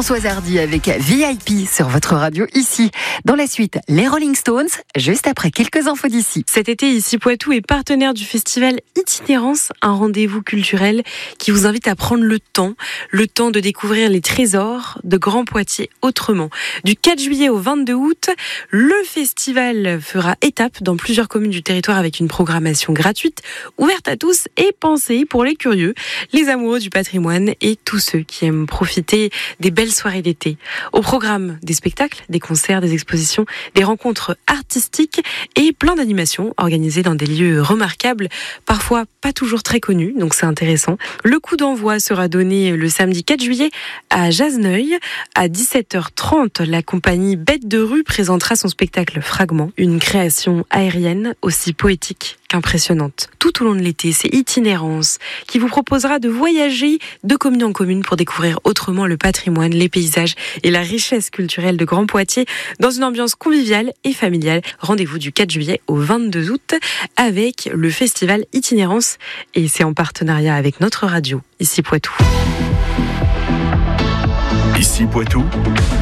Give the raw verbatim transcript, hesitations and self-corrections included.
Françoise Hardy avec V I P sur votre radio ici. Dans la suite, les Rolling Stones, juste après quelques infos d'ici. Cet été, Ici Poitou est partenaire du festival Itinérance, un rendez-vous culturel qui vous invite à prendre le temps, le temps de découvrir les trésors de Grand Poitiers autrement. Du quatre juillet au vingt-deux août, le festival fera étape dans plusieurs communes du territoire avec une programmation gratuite, ouverte à tous et pensée pour les curieux, les amoureux du patrimoine et tous ceux qui aiment profiter des belles soirées d'été. Au programme, des spectacles, des concerts, des expositions, des rencontres artistiques et plein d'animations organisées dans des lieux remarquables, parfois pas toujours très connus, donc c'est intéressant. Le coup d'envoi sera donné le samedi quatre juillet à Jasneuil. À dix-sept heures trente, la compagnie Bête de rue présentera son spectacle Fragment, une création aérienne aussi poétique qu'impressionnante. Tout au long de l'été, c'est Itinérance qui vous proposera de voyager de commune en commune pour découvrir autrement le patrimoine, les paysages et la richesse culturelle de Grand Poitiers dans une ambiance conviviale et familiale. Rendez-vous du quatre juillet au vingt-deux août avec le festival Itinérance et c'est en partenariat avec notre radio, Ici Poitou. Ici Poitou.